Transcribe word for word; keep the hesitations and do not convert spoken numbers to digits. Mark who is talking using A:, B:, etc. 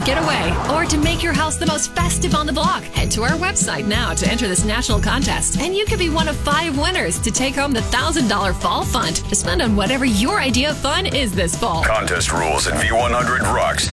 A: getaway or to make your house the most festive on the block. Head to our website now to enter this national contest, and you could be one of five winners to take home the one thousand dollars Fall Fund to spend on whatever your idea of fun is this fall.
B: Contest rules at V one hundred Rocks.